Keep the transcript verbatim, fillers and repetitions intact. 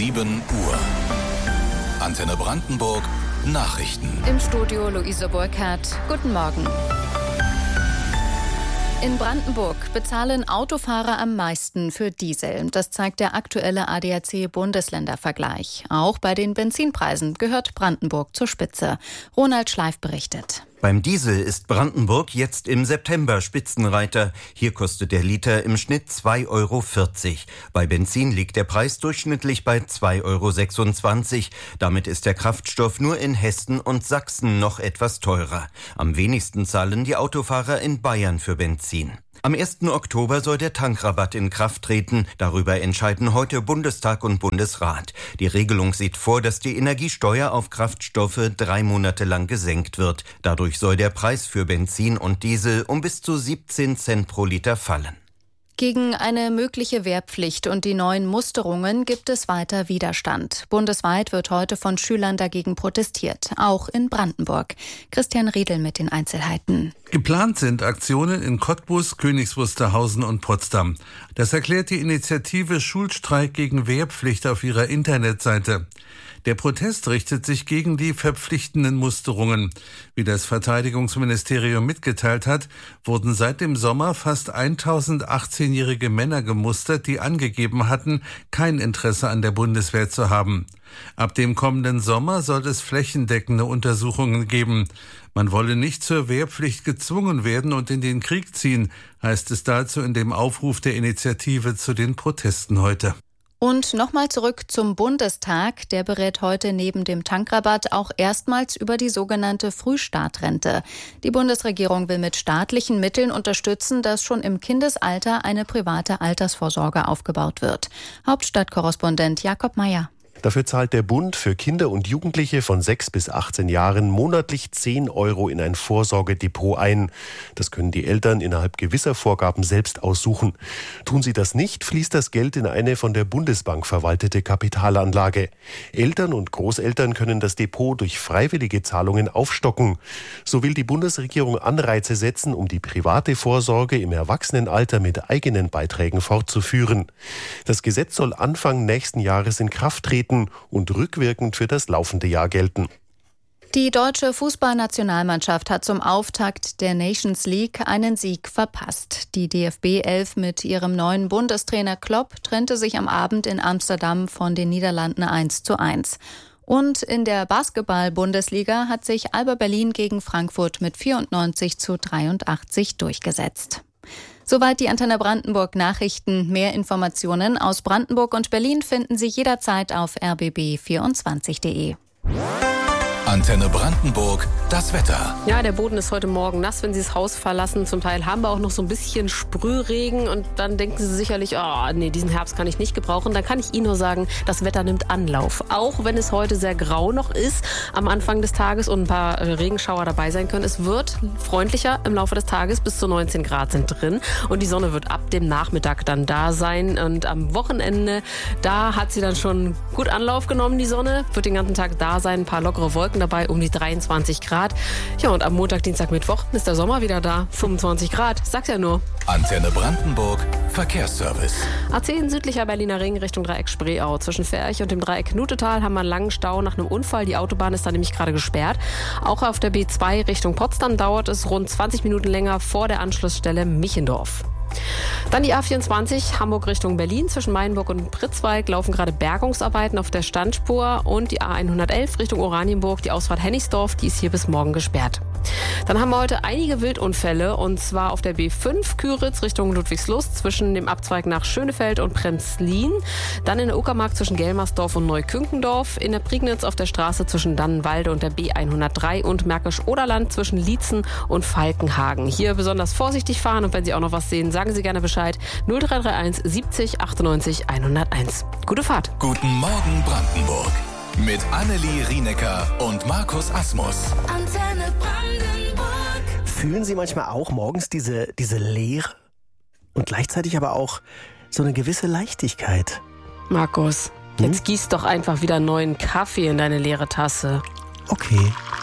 sieben Uhr. Antenne Brandenburg, Nachrichten. Im Studio Luise Burkhardt. Guten Morgen. In Brandenburg bezahlen Autofahrer am meisten für Diesel. Das zeigt der aktuelle A D A C-Bundesländervergleich. Auch bei den Benzinpreisen gehört Brandenburg zur Spitze. Ronald Schleif berichtet. Beim Diesel ist Brandenburg jetzt im September Spitzenreiter. Hier kostet der Liter im Schnitt zwei Euro vierzig. Bei Benzin liegt der Preis durchschnittlich bei zwei Euro sechsundzwanzig. Damit ist der Kraftstoff nur in Hessen und Sachsen noch etwas teurer. Am wenigsten zahlen die Autofahrer in Bayern für Benzin. Am ersten Oktober soll der Tankrabatt in Kraft treten. Darüber entscheiden heute Bundestag und Bundesrat. Die Regelung sieht vor, dass die Energiesteuer auf Kraftstoffe drei Monate lang gesenkt wird. Dadurch soll der Preis für Benzin und Diesel um bis zu siebzehn Cent pro Liter fallen. Gegen eine mögliche Wehrpflicht und die neuen Musterungen gibt es weiter Widerstand. Bundesweit wird heute von Schülern dagegen protestiert, auch in Brandenburg. Christian Riedel mit den Einzelheiten. Geplant sind Aktionen in Cottbus, Königs Wusterhausen und Potsdam. Das erklärt die Initiative Schulstreik gegen Wehrpflicht auf ihrer Internetseite. Der Protest richtet sich gegen die verpflichtenden Musterungen. Wie das Verteidigungsministerium mitgeteilt hat, wurden seit dem Sommer fast tausend achtzehnjährige Männer gemustert, die angegeben hatten, kein Interesse an der Bundeswehr zu haben. Ab dem kommenden Sommer soll es flächendeckende Untersuchungen geben. Man wolle nicht zur Wehrpflicht gezwungen werden und in den Krieg ziehen, heißt es dazu in dem Aufruf der Initiative zu den Protesten heute. Und nochmal zurück zum Bundestag. Der berät heute neben dem Tankrabatt auch erstmals über die sogenannte Frühstartrente. Die Bundesregierung will mit staatlichen Mitteln unterstützen, dass schon im Kindesalter eine private Altersvorsorge aufgebaut wird. Hauptstadtkorrespondent Jakob Meyer. Dafür zahlt der Bund für Kinder und Jugendliche von sechs bis achtzehn Jahren monatlich zehn Euro in ein Vorsorgedepot ein. Das können die Eltern innerhalb gewisser Vorgaben selbst aussuchen. Tun sie das nicht, fließt das Geld in eine von der Bundesbank verwaltete Kapitalanlage. Eltern und Großeltern können das Depot durch freiwillige Zahlungen aufstocken. So will die Bundesregierung Anreize setzen, um die private Vorsorge im Erwachsenenalter mit eigenen Beiträgen fortzuführen. Das Gesetz soll Anfang nächsten Jahres in Kraft treten und rückwirkend für das laufende Jahr gelten. Die deutsche Fußballnationalmannschaft hat zum Auftakt der Nations League einen Sieg verpasst. Die D F B elf mit ihrem neuen Bundestrainer Klopp trennte sich am Abend in Amsterdam von den Niederlanden eins zu eins. Und in der Basketball-Bundesliga hat sich Alba Berlin gegen Frankfurt mit vierundneunzig zu dreiundachtzig durchgesetzt. Soweit die Antenne Brandenburg Nachrichten. Mehr Informationen aus Brandenburg und Berlin finden Sie jederzeit auf r b b vierundzwanzig punkt de. Antenne Brandenburg, das Wetter. Ja, der Boden ist heute Morgen nass, wenn Sie das Haus verlassen. Zum Teil haben wir auch noch so ein bisschen Sprühregen und dann denken Sie sicherlich, oh nee, diesen Herbst kann ich nicht gebrauchen. Dann kann ich Ihnen nur sagen, das Wetter nimmt Anlauf. Auch wenn es heute sehr grau noch ist am Anfang des Tages und ein paar Regenschauer dabei sein können. Es wird freundlicher im Laufe des Tages, bis zu neunzehn Grad sind drin und die Sonne wird ab dem Nachmittag dann da sein. Und am Wochenende, da hat sie dann schon gut Anlauf genommen, die Sonne. Wird den ganzen Tag da sein, ein paar lockere Wolken dabei, um die dreiundzwanzig Grad. Ja, und am Montag, Dienstag, Mittwoch ist der Sommer wieder da. fünfundzwanzig Grad, sag's ja nur. Antenne Brandenburg, Verkehrsservice. A zehn südlicher Berliner Ring Richtung Dreieck Spreeau. Zwischen Ferch und dem Dreieck Nutetal haben wir einen langen Stau nach einem Unfall. Die Autobahn ist da nämlich gerade gesperrt. Auch auf der B zwei Richtung Potsdam dauert es rund zwanzig Minuten länger vor der Anschlussstelle Michendorf. Dann die A vierundzwanzig, Hamburg Richtung Berlin. Zwischen Mainburg und Pritzwalk laufen gerade Bergungsarbeiten auf der Standspur. Und die A hundertelf Richtung Oranienburg, die Ausfahrt Hennigsdorf, die ist hier bis morgen gesperrt. Dann haben wir heute einige Wildunfälle, und zwar auf der B fünf Küritz Richtung Ludwigslust zwischen dem Abzweig nach Schönefeld und Prenzlin. Dann in der Uckermark zwischen Gelmersdorf und Neukünkendorf. In der Prignitz auf der Straße zwischen Dannenwalde und der B hundertdrei und Märkisch-Oderland zwischen Lietzen und Falkenhagen. Hier besonders vorsichtig fahren, und wenn Sie auch noch was sehen, sagen Sie gerne Bescheid. null drei drei eins siebzig achtundneunzig hunderteins. Gute Fahrt. Guten Morgen Brandenburg. Mit Annelie Rienecker und Markus Asmus. Antenne Brandenburg. Fühlen Sie manchmal auch morgens diese, diese Leere und gleichzeitig aber auch so eine gewisse Leichtigkeit? Markus, Hm? jetzt gieß doch einfach wieder neuen Kaffee in deine leere Tasse. Okay.